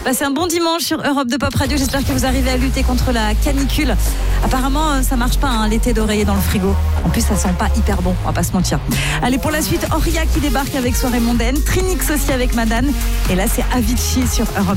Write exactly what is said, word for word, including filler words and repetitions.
Passez un bon dimanche sur Europe deux Pop Radio. J'espère que vous arrivez à lutter contre la canicule. Apparemment, ça marche pas, hein, l'été d'oreiller dans le frigo. En plus, ça sent pas hyper bon, on va pas se mentir. Allez, pour la suite, Auria qui débarque avec Soirée mondaine, Trinix aussi avec Madane. Et là, c'est Avicii sur Europe.